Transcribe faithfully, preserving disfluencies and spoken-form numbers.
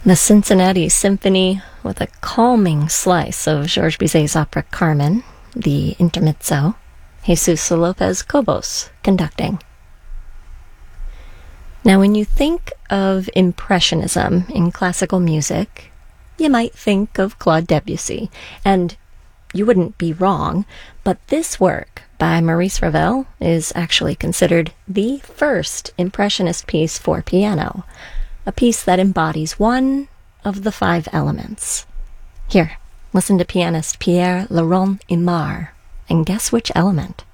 The Cincinnati Symphony with a calming slice of Georges Bizet's opera Carmen, the intermezzo, Jesus Lopez Cobos conducting. Now, when you think of Impressionism in classical music, you might think of Claude Debussy, and you wouldn't be wrong, but this work by Maurice Ravel is actually considered the first Impressionist piece for piano, a piece that embodies one of the five elements. Here, listen to pianist Pierre Laurent Aimard, and guess which element?